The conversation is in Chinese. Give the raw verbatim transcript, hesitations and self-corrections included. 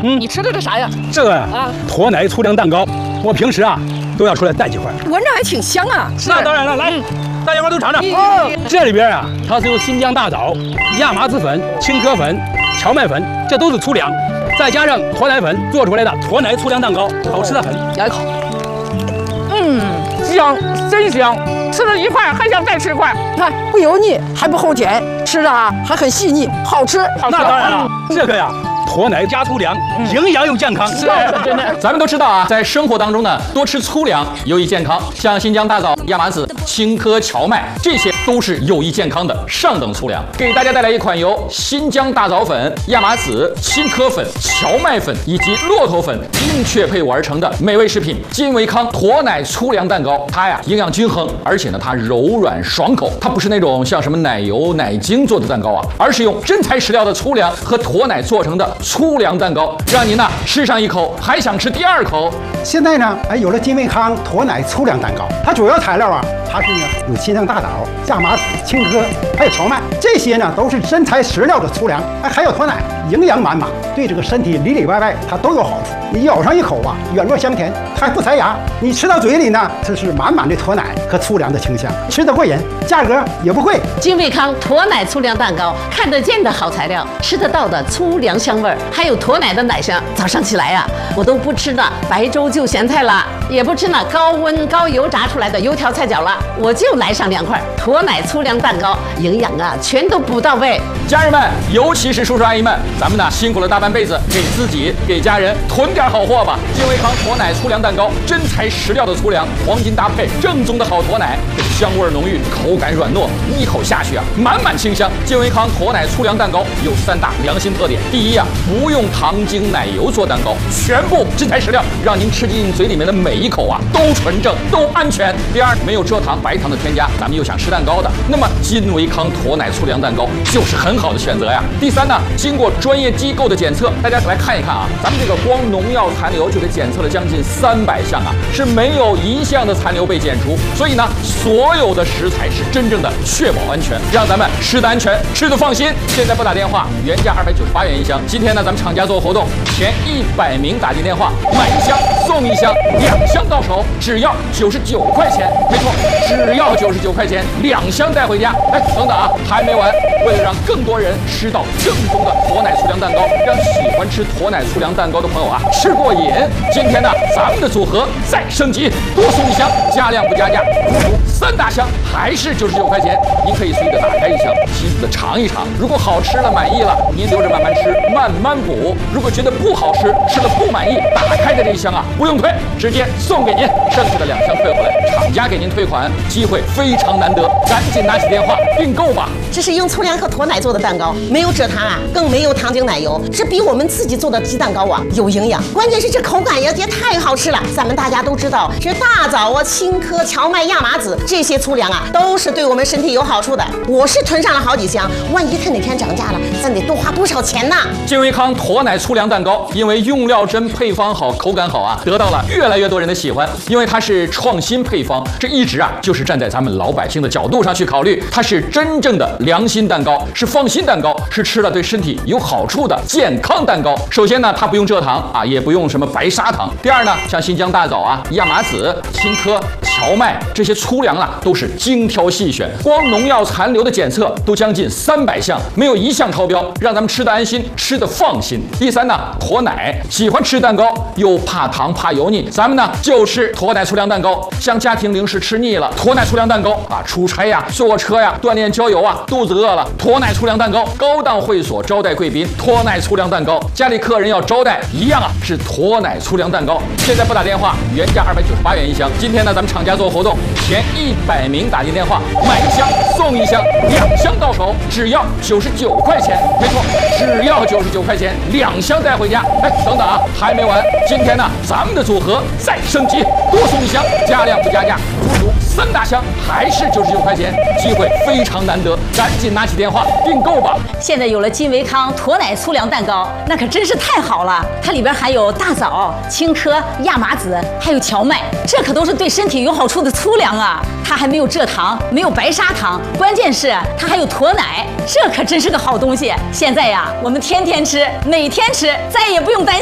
嗯，你吃的这啥呀？ 这个啊，驼奶粗粮蛋糕，我平时啊都要出来带几块。 闻着还挺香啊。 那当然了，来，大家伙都尝尝。哦，这里边啊，它是用新疆大枣、亚麻籽粉、青稞粉、荞麦粉，这都是粗粮，再加上驼奶粉做出来的驼奶粗粮蛋糕，好吃的很。 咬一口，嗯，香，真香。 吃了一块还想再吃一块，你看不油腻，还不齁甜，吃的啊还很细腻，好吃。 那当然了，这个呀，驼奶加粗粮，营养又健康。 是，真的。 咱们都知道啊，在生活当中呢，多吃粗粮有益健康，像新疆大枣、亚麻籽、青稞、荞麦，这些都是有益健康的上等粗粮。给大家带来一款由新疆大枣粉、亚麻籽、青稞粉、荞麦粉以及骆驼粉精确配伍而成的美味食品——金维康驼奶粗粮蛋糕。它呀，营养均衡，而且。 呢，它柔软爽口，它不是那种像什么奶油、奶精做的蛋糕啊，而是用真材实料的粗粮和驼奶做成的粗粮蛋糕，让您呢吃上一口还想吃第二口。 现在呢，哎，有了金维康驼奶粗粮蛋糕，它主要材料啊，它是呢有新疆大枣、亚麻籽、青稞，还有荞麦，这些呢都是真材实料的粗粮，哎，还有驼奶，营养满满，对这个身体里里外外它都有好处。你咬上一口啊，软糯香甜，还不塞牙，你吃到嘴里呢，这是满满的驼奶和粗粮的清香，吃得过瘾，价格也不贵。 金维康驼奶粗粮蛋糕，看得见的好材料，吃得到的粗粮香味儿，还有驼奶的奶香。早上起来呀、啊，我都不吃那白粥就咸菜了，也不吃那高温高油炸出来的油条菜饺了，我就来上两块驼奶粗粮蛋糕，营养啊全都补到位。 家人们，尤其是叔叔阿姨们，咱们呢辛苦了大半辈子，给自己给家人囤点好货吧。金维康驼奶粗粮蛋糕，真材实料的粗粮，黄金搭配，正宗的好驼奶。 香味浓郁，口感软糯，一口下去啊，满满清香。金维康驼奶粗粮蛋糕有三大良心特点：第一啊，不用糖精奶油做蛋糕，全部真材实料，让您吃进嘴里面的每一口啊都纯正，都安全。第二，没有蔗糖、白糖的添加，咱们又想吃蛋糕的，那么金维康驼奶粗粮蛋糕就是很好的选择呀。第三呢，经过专业机构的检测，大家来看一看啊，咱们这个光农药残留就给检测了将近三百项啊，是没有一项的残留被检出，所以呢，所 所有的食材是真正的确保安全，让咱们吃的安全，吃的放心。现在拨打电话，原价二百九十八元一箱。今天呢，咱们厂家做活动，前一百名打进电话买一箱送一箱，两箱到手只要九十九块钱。没错，只要九十九块钱，两箱带回家。哎，等等啊，还没完！为了让更多人吃到正宗的驼奶粗粮蛋糕，让喜欢吃驼奶粗粮蛋糕的朋友啊吃过瘾，今天呢，咱们的组合再升级，多送一箱，加量不加价，足足三大箱还是九十九块钱，您可以随意的打开一箱，细细的尝一尝。如果好吃了满意了，您留着慢慢吃，慢慢补。如果觉得不好吃，吃了不满意，打开的这一箱啊不用退，直接送给您，剩下的两箱退回来，厂家给您退款，机会非常难得，赶紧拿起电话订购吧。 这是用粗粮和驼奶做的蛋糕，没有蔗糖啊，更没有糖精奶油，这比我们自己做的鸡蛋糕啊有营养，关键是这口感也也太好吃了。咱们大家都知道，这大枣啊、青稞、荞麦、亚麻籽这些粗粮啊，都是对我们身体有好处的。我是囤上了好几箱，万一它哪天涨价了，咱得多花不少钱呢。 金维康驼奶粗粮蛋糕，因为用料真、配方好、口感好啊，得到了越来越多人的喜欢。因为它是创新配方，这一直啊就是站在咱们老百姓的角度上去考虑，它是真正的良心蛋糕，是放心蛋糕，是吃了对身体有好处的健康蛋糕。首先呢，它不用蔗糖啊，也不用什么白砂糖。第二呢，像新疆大枣啊、亚麻籽、青稞、荞麦这些粗粮啊，都是精挑细选，光农药残留的检测都将近三百项，没有一项超标，让咱们吃得安心，吃得放心。第三呢，驼奶，喜欢吃蛋糕又怕糖怕油腻，咱们呢就吃驼奶粗粮蛋糕。像家庭零食吃腻了，驼奶粗粮蛋糕啊，出差呀、坐车呀、锻炼郊游啊，肚子饿了，驼奶粗粮蛋糕。高档会所招待贵宾，驼奶粗粮蛋糕。家里客人要招待，一样啊是驼奶粗粮蛋糕。现在拨打电话，原价二百九十八元一箱。今天呢，咱们厂家做活动，前一百名打进电话买一箱送一箱，两箱到手只要九十九块钱。没错，只要九十九块钱，两箱带回家。哎，等等啊，还没完！今天呢，咱们的组合再升级，多送一箱，加量不加价，足足三大箱还是九十九块钱，机会非常难得，赶紧拿起电话订购吧！ 现在有了金维康驼奶粗粮蛋糕，那可真是太好了！它里边含有大枣、青稞、亚麻籽，还有荞麦，这可都是对身体有好处的粗粮啊！它还没有蔗糖，没有白砂糖，关键是它还有驼奶，这可真是个好东西。现在呀，我们天天吃，每天吃，再也不用担心。